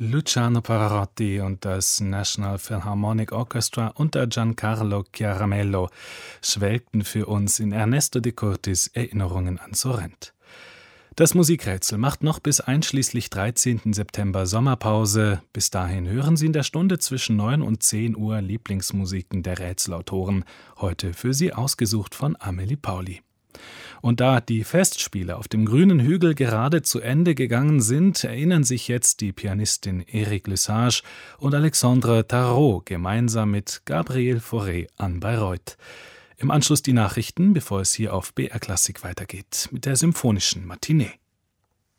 Luciano Pavarotti und das National Philharmonic Orchestra unter Giancarlo Chiaramello schwelgten für uns in Ernesto de Curtis Erinnerungen an Sorrent. Das Musikrätsel macht noch bis einschließlich 13. September Sommerpause. Bis dahin hören Sie in der Stunde zwischen 9 und 10 Uhr Lieblingsmusiken der Rätselautoren, heute für Sie ausgesucht von Amelie Pauli. Und da die Festspiele auf dem grünen Hügel gerade zu Ende gegangen sind, erinnern sich jetzt die Pianistin Éric Lesage und Alexandre Tarot gemeinsam mit Gabriel Fauré an Bayreuth. Im Anschluss die Nachrichten, bevor es hier auf BR Klassik weitergeht mit der Symphonischen Matinee.